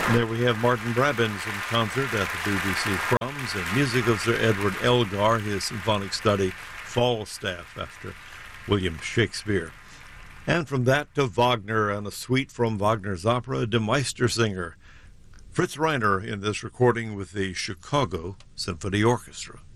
There we have Martin Brabbins in concert at the BBC Crumbs and music of Sir Edward Elgar, his symphonic study Falstaff after William Shakespeare. And from that to Wagner and a suite from Wagner's opera Die Meistersinger. Fritz Reiner in this recording with the Chicago Symphony Orchestra.